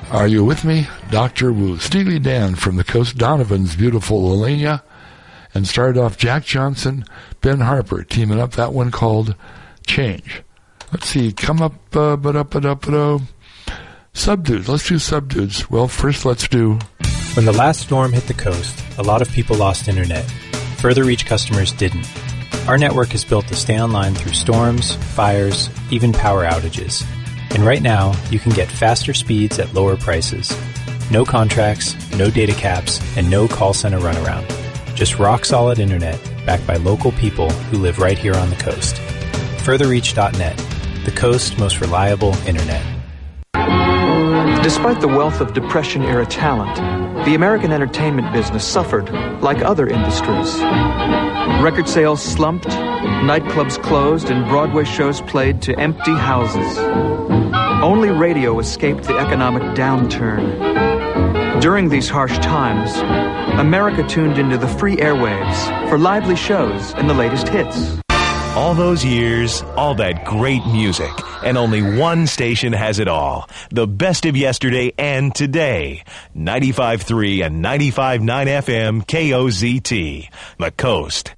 Are You With Me? Dr. Wu. Steely Dan from the Coast, Donovan's Beautiful Elena, and started off Jack Johnson, Ben Harper, teaming up that one called Change. Let's see, come up, Subdudes. Let's do Subdudes. Well, first let's do... When the last storm hit the coast, a lot of people lost internet. Further Reach customers didn't. Our network is built to stay online through storms, fires, even power outages. And right now, you can get faster speeds at lower prices. No contracts, no data caps, and no call center runaround. Just rock-solid internet backed by local people who live right here on the coast. Furtherreach.net, the coast's most reliable internet. Despite the wealth of Depression-era talent, the American entertainment business suffered like other industries. Record sales slumped, nightclubs closed, and Broadway shows played to empty houses. Only radio escaped the economic downturn. During these harsh times, America tuned into the free airwaves for lively shows and the latest hits. All those years, all that great music, and only one station has it all. The best of yesterday and today. 95.3 and 95.9 FM KOZT. The Coast.